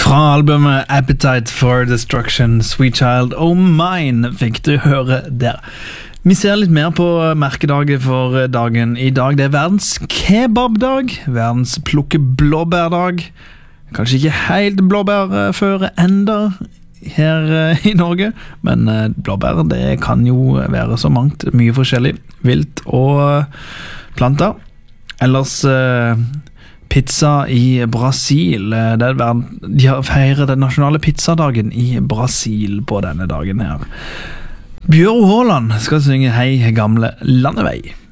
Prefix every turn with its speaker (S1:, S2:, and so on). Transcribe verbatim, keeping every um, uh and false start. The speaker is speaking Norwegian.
S1: Fra albumet Appetite for Destruction, Sweet Child O' Mine fikk du høre der. Vi ser litt mer på merkedagen for dagen i dag. Det er verdens kebabdag, verdens plukke blåbærdag. Kanskje ikke helt blåbærføre enda her i Norge, men blåbær det kan jo være så mangt, mye forskjellig, vilt og planter. Ellers pizza i Brasil, det er verden, de feirer den nasjonale pizzadagen i Brasil på denne dagen her. Bjørn Håland skal synge Hei gamle landevei.